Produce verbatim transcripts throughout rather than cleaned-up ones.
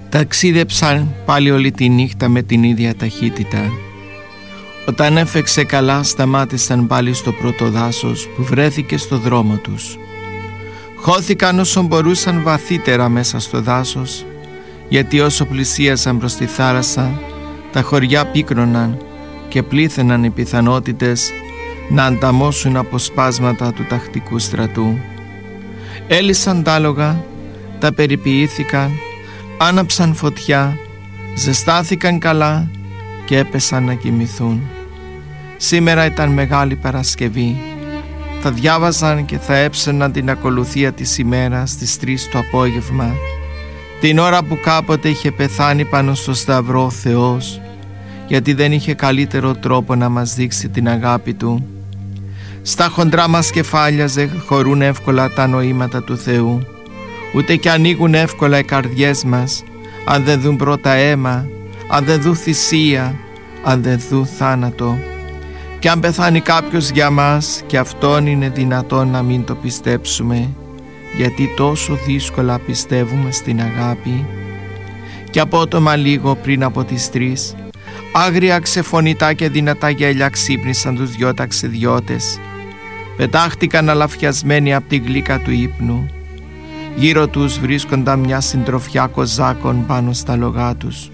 Ταξίδεψαν πάλι όλη τη νύχτα με την ίδια ταχύτητα. Όταν έφεξε καλά, σταμάτησαν πάλι στο πρώτο δάσος που βρέθηκε στο δρόμο τους. Χώθηκαν όσο μπορούσαν βαθύτερα μέσα στο δάσος, γιατί όσο πλησίασαν προς τη θάλασσα, τα χωριά πίκρωναν και πλήθαιναν οι πιθανότητες να ανταμώσουν αποσπάσματα του τακτικού στρατού. Έλυσαν τ' άλογα, τα περιποιήθηκαν, άναψαν φωτιά, ζεστάθηκαν καλά και έπεσαν να κοιμηθούν. Σήμερα ήταν Μεγάλη Παρασκευή. Θα διάβαζαν και θα έψαιναν την ακολουθία της ημέρας στις τρεις το απόγευμα, την ώρα που κάποτε είχε πεθάνει πάνω στο σταυρό ο Θεός, γιατί δεν είχε καλύτερο τρόπο να μας δείξει την αγάπη Του. Στα χοντρά μας κεφάλια δεν χωρούν εύκολα τα νοήματα του Θεού, ούτε και ανοίγουν εύκολα οι καρδιές μας, αν δεν δουν πρώτα αίμα, αν δεν δουν θυσία, αν δεν δουν θάνατο. Και αν πεθάνει κάποιος για μας, και αυτόν είναι δυνατόν να μην το πιστέψουμε, γιατί τόσο δύσκολα πιστεύουμε στην αγάπη. Και απότομα λίγο πριν από τις τρεις, άγρια, ξεφωνητά και δυνατά γέλια ξύπνησαν τους δυο ταξιδιώτες. Πετάχτηκαν αλαφιασμένοι από τη γλύκα του ύπνου. Γύρω τους βρίσκονταν μια συντροφιά κοζάκων πάνω στα λογά τους.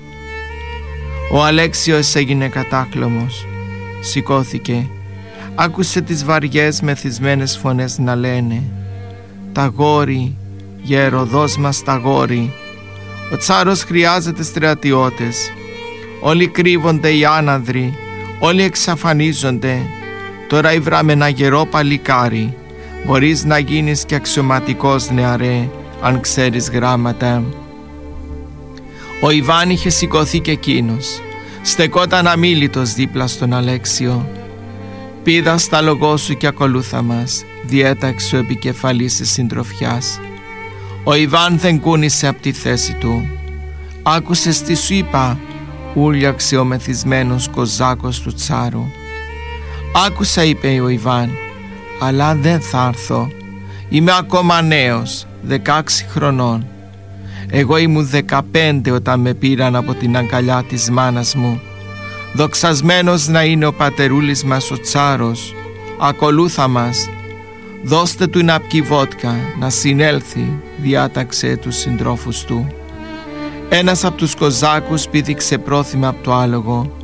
Ο Αλέξιος έγινε κατάκλωμος. Σηκώθηκε, άκουσε τις βαριές μεθυσμένες φωνές να λένε «Τα γόρι, γεροδός μας τα γόρι, ο Τσάρος χρειάζεται στρατιώτες, όλοι κρύβονται οι άναδροι, όλοι εξαφανίζονται, τώρα ήβραμε ένα γερό παλικάρι, μπορείς να γίνεις και αξιωματικός νεαρέ, αν ξέρεις γράμματα». Ο Ιβάν είχε σηκωθεί και εκείνος. Στεκόταν αμίλητος δίπλα στον Αλέξιο. «Πήδα στα λογό σου και ακολούθα μας», διέταξε ο επικεφαλής της συντροφιάς. Ο Ιβάν δεν κούνησε από τη θέση του. «Άκουσες τι σου είπα», ούλιαξε ο μεθυσμένος κοζάκος του Τσάρου. «Άκουσα», είπε ο Ιβάν, «αλλά δεν θα έρθω. Είμαι ακόμα νέος, δεκάξι χρονών. Εγώ ήμουν δεκαπέντε όταν με πήραν από την αγκαλιά της μάνας μου. Δοξασμένος να είναι ο πατερούλης μας ο Τσάρος. Ακολούθα μας. Δώστε του να πιει βότκα, να συνέλθει», διάταξε τους συντρόφους του. Ένας από τους κοζάκους πήδηξε πρόθυμα από το άλογο